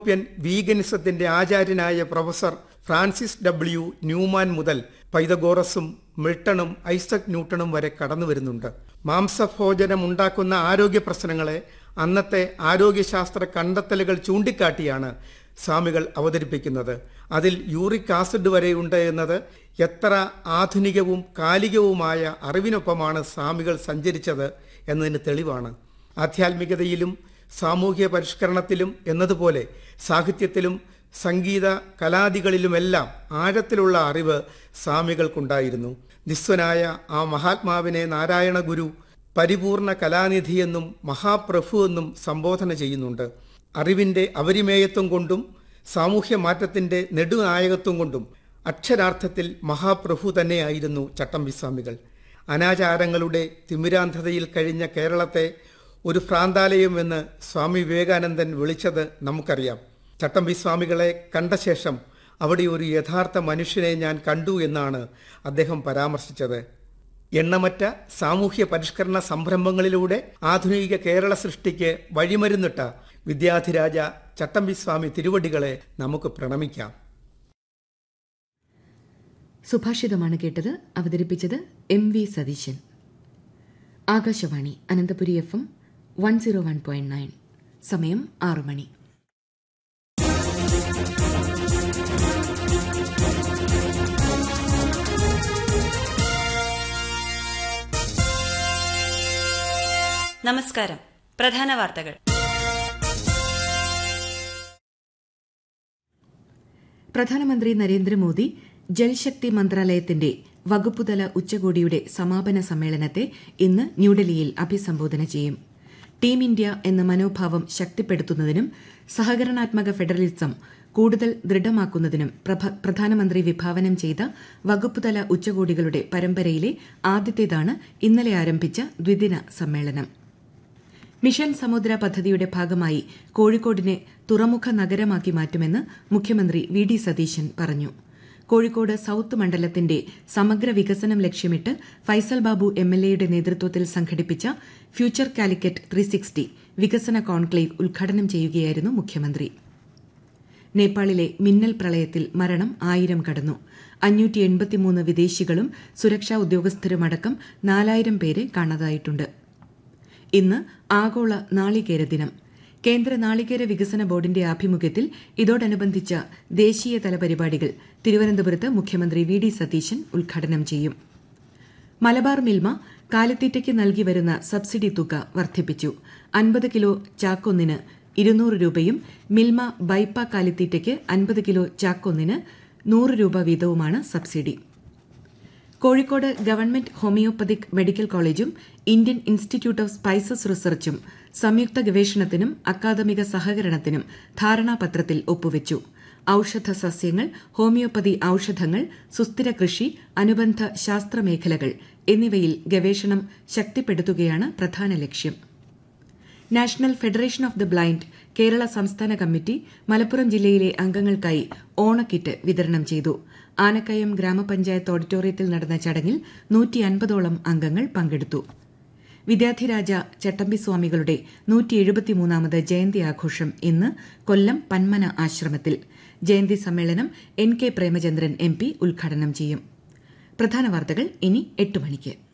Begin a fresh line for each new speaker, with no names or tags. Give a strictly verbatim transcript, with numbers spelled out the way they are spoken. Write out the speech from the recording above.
European വീഗനിസത്തിന്റെ ആചാര്യനായ professor Francis W Newman മുതൽ പൈതഗോറസും മിൽട്ടണും ഐസക് ന്യൂട്ടണും വരെ കടന്നു വരുന്നുണ്ട്. മാംസഭോജനം ഉണ്ടാക്കുന്ന ആരോഗ്യ പ്രശ്നങ്ങളെ അന്നത്തെ ആരോഗ്യശാസ്ത്ര കണ്ടെത്തലുകൾ ചൂണ്ടിക്കാട്ടിയാണ് സ്വാമികൾ അവതരിപ്പിക്കുന്നത്. അതിൽ യൂറിക് ആസിഡ് വരെയുണ്ട് എന്നത് എത്ര ആധുനികവും കാലികവുമായ അറിവിനൊപ്പമാണ് സ്വാമികൾ സഞ്ചരിച്ചത് എന്നതിന് തെളിവാണ്. ആധ്യാത്മികതയിലും സാമൂഹ്യ പരിഷ്കരണത്തിലും എന്നതുപോലെ സാഹിത്യത്തിലും സംഗീത കലാദികളിലുമെല്ലാം ആഴത്തിലുള്ള അറിവ് സ്വാമികൾക്കുണ്ടായിരുന്നു. നിസ്വനായ ആ മഹാത്മാവിനെ നാരായണ ഗുരു പരിപൂർണ കലാനിധിയെന്നും മഹാപ്രഭു എന്നും സംബോധന ചെയ്യുന്നുണ്ട്. അറിവിൻ്റെ അപരിമേയത്വം കൊണ്ടും സാമൂഹ്യ മാറ്റത്തിൻ്റെ നെടുനായകത്വം കൊണ്ടും അക്ഷരാർത്ഥത്തിൽ മഹാപ്രഭു തന്നെയായിരുന്നു ചട്ടമ്പിസ്വാമികൾ. അനാചാരങ്ങളുടെ തിമിരാന്ധതയിൽ കഴിഞ്ഞ കേരളത്തെ ഒരു ഭ്രാന്താലയം എന്ന് സ്വാമി വിവേകാനന്ദൻ വിളിച്ചത് നമുക്കറിയാം. ചട്ടമ്പിസ്വാമികളെ കണ്ട ശേഷം അവിടെ ഒരു യഥാർത്ഥ മനുഷ്യനെ ഞാൻ കണ്ടു എന്നാണ് അദ്ദേഹം പരാമർശിച്ചത്. എണ്ണമറ്റ സാമൂഹ്യ പരിഷ്കരണ സംരംഭങ്ങളിലൂടെ ആധുനിക കേരള സൃഷ്ടിക്ക് വഴിമരുന്നിട്ട വിദ്യാധിരാജ ചട്ടമ്പിസ്വാമി തിരുവടികളെ നമുക്ക് പ്രണമിക്കാം.
സുഭാഷിതമാണ് കേട്ടത്. അവതരിപ്പിച്ചത് M V Satheesan. Akashvani Ananthapuri F M one zero one point nine. സമയം ആറു മണി.
നമസ്കാരം. പ്രധാന വാർത്തകൾ.
പ്രധാനമന്ത്രി നരേന്ദ്രമോദി ജൽശക്തി മന്ത്രാലയത്തിന്റെ വകുപ്പുതല ഉച്ചകോടിയുടെ സമാപന സമ്മേളനത്തെ ഇന്ന് ന്യൂഡൽഹിയിൽ അഭിസംബോധന ചെയ്യും. ടീം ഇന്ത്യ എന്ന മനോഭാവം ശക്തിപ്പെടുത്തുന്നതിനും സഹകരണാത്മക ഫെഡറലിസം കൂടുതൽ ദൃഢമാക്കുന്നതിനും പ്രധാനമന്ത്രി വിഭാവനം ചെയ്ത വകുപ്പുതല ഉച്ചകോടികളുടെ പരമ്പരയിലെ ആദ്യത്തേതാണ് ഇന്നലെ ആരംഭിച്ച ദ്വിദിന സമ്മേളനം. മിഷൻ സമുദ്ര പദ്ധതിയുടെ ഭാഗമായി കോഴിക്കോടിനെ തുറമുഖ നഗരമാക്കി മാറ്റുമെന്ന് മുഖ്യമന്ത്രി വി ഡി സതീശൻ പറഞ്ഞു. കോഴിക്കോട് സൌത്ത് മണ്ഡലത്തിന്റെ സമഗ്ര വികസനം ലക്ഷ്യമിട്ട് ഫൈസൽ ബാബു എം എൽ എയുടെ നേതൃത്വത്തിൽ സംഘടിപ്പിച്ച ഫ്യൂച്ചർ കാലിക്കറ്റ് ത്രീ സിക്സ്റ്റി വികസന കോൺക്ലേവ് ഉദ്ഘാടനം ചെയ്യുകയായിരുന്നു മുഖ്യമന്ത്രി. നേപ്പാളിലെ മിന്നൽ പ്രളയത്തിൽ മരണം ആയിരം കടന്നു. അഞ്ഞൂറ്റി എൺപത്തിമൂന്ന് വിദേശികളും സുരക്ഷാ ഉദ്യോഗസ്ഥരുമടക്കം നാലായിരം പേരെ കാണാതായിട്ടുണ്ട്. ഇന്ന് ആഗോള നാളികേര ദിനം. കേന്ദ്ര നാളികേര വികസന ബോർഡിന്റെ ആഭിമുഖ്യത്തിൽ ഇതോടനുബന്ധിച്ച ദേശീയതല പരിപാടികൾ തിരുവനന്തപുരത്ത് മുഖ്യമന്ത്രി വി ഡി സതീശൻ ഉദ്ഘാടനം ചെയ്യും. മലബാർ മിൽമ കാലിത്തീറ്റയ്ക്ക് നൽകി വരുന്ന സബ്സിഡി തുക വർദ്ധിപ്പിച്ചു. അൻപത് കിലോ ചാക്കൊന്നിന് ഇരുന്നൂറ് രൂപയും മിൽമ ബൈപ്പ കാലിത്തീറ്റയ്ക്ക് അൻപത് കിലോ ചാക്കൊന്നിന് നൂറ് രൂപ വീതവുമാണ് subsidy. Kozhikode government homoeopathic medical കോളേജും ഇന്ത്യൻ ഇൻസ്റ്റിറ്റ്യൂട്ട് ഓഫ് സ്പൈസസ് റിസർച്ചും സംയുക്ത ഗവേഷണത്തിനും അക്കാദമിക സഹകരണത്തിനും ധാരണാപത്രത്തിൽ ഒപ്പുവച്ചു. ഔഷധ സസ്യങ്ങൾ, ഹോമിയോപ്പതി ഔഷധങ്ങൾ, സുസ്ഥിര കൃഷി, അനുബന്ധ ശാസ്ത്രമേഖലകൾ എന്നിവയിൽ ഗവേഷണം ശക്തിപ്പെടുത്തുകയാണ് പ്രധാന ലക്ഷ്യം. National federation of the blind Kerala സംസ്ഥാന കമ്മിറ്റി മലപ്പുറം ജില്ലയിലെ അംഗങ്ങൾക്കായി ഓണക്കിറ്റ് വിതരണം ചെയ്തു. ആനക്കയം ഗ്രാമപഞ്ചായത്ത് ഓഡിറ്റോറിയത്തിൽ നടന്ന ചടങ്ങിൽ നൂറ്റി അൻപതോളം അംഗങ്ങൾ പങ്കെടുത്തു. വിദ്യാധിരാജ ചട്ടമ്പിസ്വാമികളുടെ നൂറ്റി എഴുപത്തിമൂന്നാമത് ജയന്തി ആഘോഷം ഇന്ന് കൊല്ലം പന്മന ആശ്രമത്തിൽ. ജയന്തി സമ്മേളനം N K Premachandran M P ഉദ്ഘാടനം ചെയ്യും. പ്രധാന വാർത്തകൾ ഇനി എട്ട് മണിക്ക്.